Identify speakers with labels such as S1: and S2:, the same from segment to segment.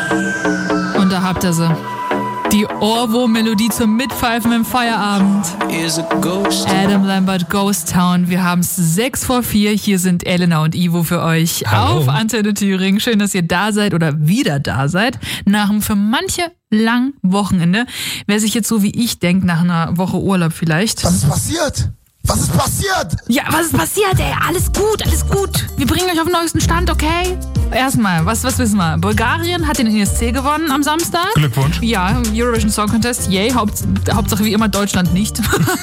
S1: Und da habt ihr sie. Die Ohrwurm-Melodie zum Mitpfeifen im Feierabend. Adam Lambert, Ghost Town. Wir haben es 3:06. Hier sind Elena und Ivo für euch.
S2: Hallo.
S1: Auf Antenne Thüringen. Schön, dass ihr da seid oder wieder da seid. Nach einem für manche langen Wochenende. Wer sich jetzt so wie ich denkt, nach einer Woche Urlaub vielleicht.
S3: Was ist passiert? Was ist passiert?
S1: Ja, was ist passiert, ey? Alles gut, alles gut. Wir bringen euch auf den neuesten Stand, okay? Erstmal, was wissen wir? Bulgarien hat den ESC gewonnen am Samstag.
S2: Glückwunsch.
S1: Ja, Eurovision Song Contest, yay. Hauptsache wie immer Deutschland nicht.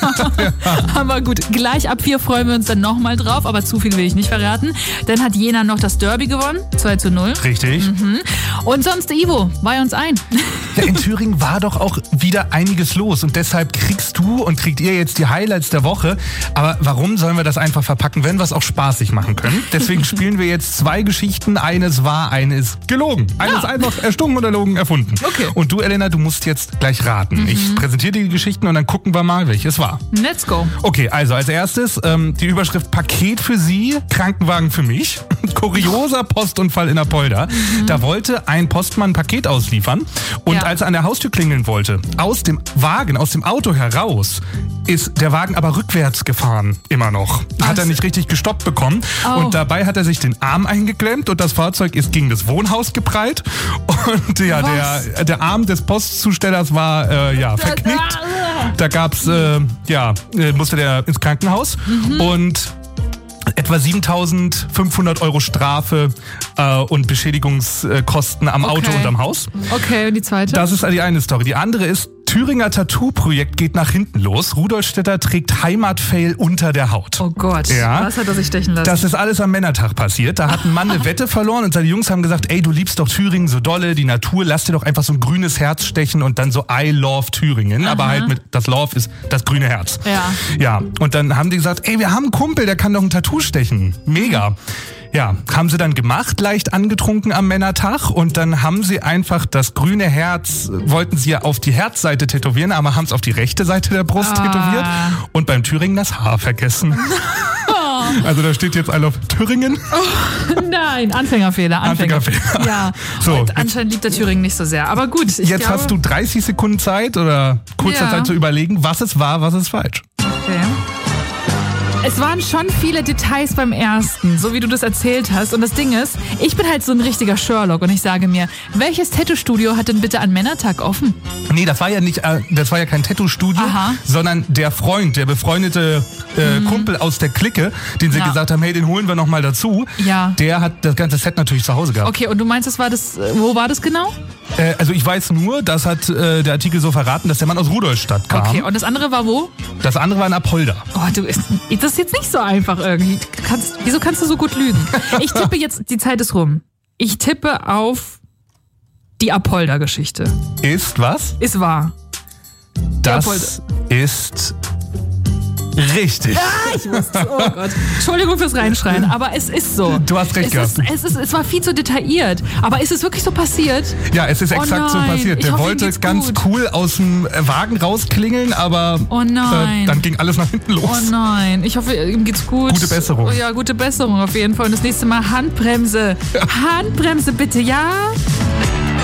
S1: Aber gut, gleich ab 4 freuen wir uns dann nochmal drauf, aber zu viel will ich nicht verraten. Dann hat Jena noch das Derby gewonnen, 2:0.
S2: Richtig.
S1: Und sonst, Ivo, weih uns ein.
S2: Ja, in Thüringen war doch auch wieder einiges los und deshalb kriegt ihr jetzt die Highlights der Woche. Aber warum sollen wir das einfach verpacken, wenn wir es auch spaßig machen können? Deswegen spielen wir jetzt 2 Geschichten. Eines war, eine ist gelogen. Eine ist einfach erstunken oder erlogen erfunden.
S1: Okay.
S2: Und du, Elena, du musst jetzt gleich raten. Ich präsentiere dir die Geschichten und dann gucken wir mal, welches war.
S1: Let's go.
S2: Okay, also als erstes die Überschrift Paket für Sie, Krankenwagen für mich. Kurioser Postunfall in Apolda. Da wollte ein Postmann ein Paket ausliefern und als er an der Haustür klingeln wollte, aus dem Auto heraus, ist der Wagen aber rückwärts gefahren, immer noch. Hat er nicht richtig gestoppt bekommen und dabei hat er sich den Arm eingeklemmt und das Fahrzeug ist gegen das Wohnhaus geprallt und der Arm des Postzustellers war verknickt. Da gab's, musste der ins Krankenhaus und etwa 7.500 € Strafe und Beschädigungskosten am Auto und am Haus.
S1: Okay, und die zweite?
S2: Das ist die eine Story. Die andere ist, Thüringer Tattoo-Projekt geht nach hinten los. Rudolstädter trägt Heimatfail unter der Haut.
S1: Oh Gott,
S2: ja.
S1: Was hat er sich stechen lassen?
S2: Das ist alles am Männertag passiert. Da hat ein Mann eine Wette verloren und seine Jungs haben gesagt, ey, du liebst doch Thüringen so dolle, die Natur, lass dir doch einfach so ein grünes Herz stechen und dann so I love Thüringen. Aber halt das Love ist das grüne Herz. Ja, und dann haben die gesagt, ey, wir haben einen Kumpel, der kann doch ein Tattoo stechen. Mega. Ja, haben sie dann gemacht, leicht angetrunken am Männertag und dann haben sie einfach das grüne Herz, wollten sie ja auf die Herzseite tätowieren, aber haben es auf die rechte Seite der Brust tätowiert und beim Thüringen das Haar vergessen. Also da steht jetzt I love Thüringen.
S1: Oh, nein, Anfängerfehler. Ja,
S2: so,
S1: und anscheinend liebt der Thüringen nicht so sehr. Aber gut.
S2: Jetzt hast du 30 Sekunden Zeit oder kurzer Zeit zu überlegen, was es war, was ist falsch.
S1: Okay. Es waren schon viele Details beim ersten, so wie du das erzählt hast. Und das Ding ist, ich bin halt so ein richtiger Sherlock und ich sage mir, welches Tattoo-Studio hat denn bitte an Männertag offen?
S2: Nee, das war ja kein Tattoo-Studio, sondern der befreundete Kumpel aus der Clique, den sie gesagt haben, hey, den holen wir noch mal dazu. Ja. Der hat das ganze Set natürlich zu Hause gehabt.
S1: Okay, und du meinst, wo war das genau?
S2: Also ich weiß nur, das hat der Artikel so verraten, dass der Mann aus Rudolstadt kam.
S1: Okay, und das andere war wo?
S2: Das andere war in Apolda.
S1: Oh, das ist jetzt nicht so einfach irgendwie. Wieso kannst du so gut lügen? Ich tippe jetzt, die Zeit ist rum. Ich tippe auf die Apolda-Geschichte.
S2: Ist was?
S1: Ist wahr.
S2: Das ist richtig.
S1: Ja, ich wusste es. Oh Gott. Entschuldigung fürs Reinschreien, aber es ist so.
S2: Du hast recht gehabt.
S1: Es war viel zu detailliert. Aber ist es wirklich so passiert?
S2: Ja, es ist exakt so passiert. Der wollte ganz cool aus dem Wagen rausklingeln, aber dann ging alles nach hinten los.
S1: Oh nein, ich hoffe, ihm geht's gut.
S2: Gute Besserung.
S1: Oh ja, gute Besserung auf jeden Fall. Und das nächste Mal Handbremse. Ja. Handbremse bitte, ja?